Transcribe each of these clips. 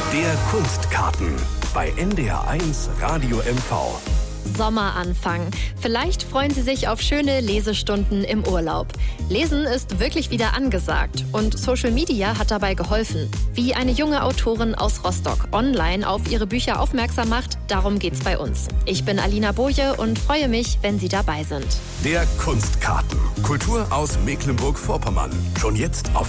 Der Kunstkarten bei NDR1 Radio MV. Sommeranfang. Vielleicht freuen Sie sich auf schöne Lesestunden im Urlaub. Lesen ist wirklich wieder angesagt und Social Media hat dabei geholfen. Wie eine junge Autorin aus Rostock online auf ihre Bücher aufmerksam macht, darum geht's bei uns. Ich bin Alina Boje und freue mich, wenn Sie dabei sind. Der Kunstkarten. Kultur aus Mecklenburg-Vorpommern. Schon jetzt auf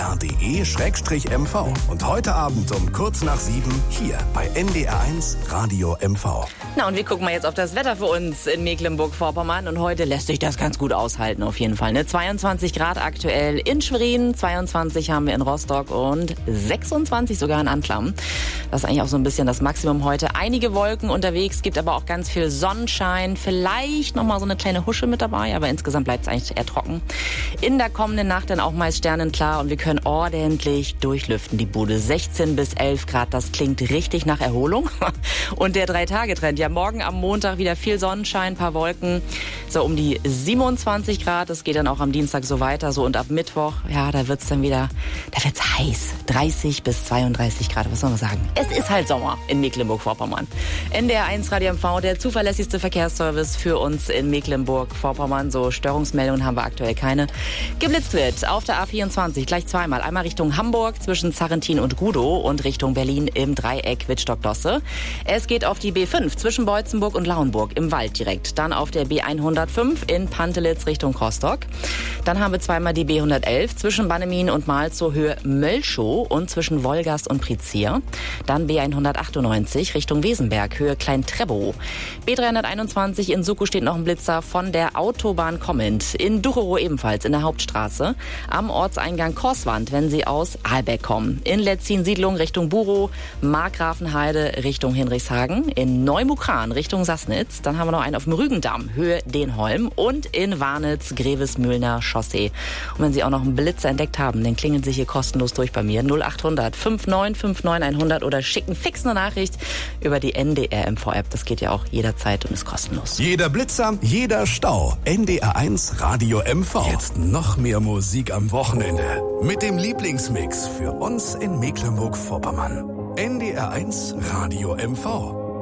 ndr.de/mv. Und heute Abend um kurz nach 7 hier bei NDR1 Radio MV. Na, und wir gucken mal jetzt auf das Wetter für uns in Mecklenburg-Vorpommern. Und heute lässt sich das ganz gut aushalten, auf jeden Fall. 22 Grad aktuell in Schwerin, 22 haben wir in Rostock und 26 sogar in Anklam. Das ist eigentlich auch so ein bisschen das Maximum heute. Einige Wolken unterwegs, gibt aber auch ganz viel Sonnenschein. Vielleicht nochmal so eine kleine Husche mit dabei, aber insgesamt bleibt es eigentlich eher trocken. In der kommenden Nacht dann auch meist sternenklar und wir können ordentlich durchlüften, die Bude. 16 bis 11 Grad, das klingt richtig nach Erholung. Und der 3-Tage-Trend, ja, morgen am Montag wieder viel Sonnenschein, paar Wolken, so um die 27 Grad. Es geht dann auch am Dienstag so weiter, so, und ab Mittwoch, ja, da wird's heiß. 30 bis 32 Grad, was soll man sagen? Es ist halt Sommer in Mecklenburg-Vorpommern. NDR1 Radio MV, der zuverlässigste Verkehrsservice für uns in Mecklenburg-Vorpommern. So Störungsmeldungen haben wir aktuell keine. Geblitzt wird auf der A24 gleich zweimal. Einmal Richtung Hamburg zwischen Zarrentin und Gudow und Richtung Berlin im Dreieck Wittstock-Dosse. Es geht auf die B5 zwischen Beutzenburg und Lauenburg im Wald direkt. Dann auf der B105 in Pantelitz Richtung Rostock. Dann haben wir zweimal die B111 zwischen Bannemin und Malzow Höhe Mölschow und zwischen Wolgast und Prizier. Dann B198 Richtung Wesenberg Höhe Klein-Trebow. B321 in Suckow steht noch ein Blitzer von der Autobahn kommend. In Ducherow ebenfalls in der Hauptstraße. Am Ortseingang Korswand, wenn Sie aus Ahlbeck kommen. In Letzin-Siedlung Richtung Burow. Markgrafenheide Richtung Hinrichshagen. In Neumukran Richtung Sassnitz. Dann haben wir noch einen auf dem Rügendamm Höhe Denholm. Und in Warnitz Grevesmühlner Chaussee. Und wenn Sie auch noch einen Blitzer entdeckt haben, dann klingeln Sie hier kostenlos durch bei mir. 0800 5959 100 oder schicken fix eine Nachricht über die NDR MV-App. Das geht ja auch jederzeit und ist kostenlos. Jeder Blitzer, jeder Stau. NDR1 Radio MV. Jetzt noch mehr Musik am Wochenende. Mit dem Lieblingsmix für uns in Mecklenburg-Vorpommern. NDR1 Radio MV.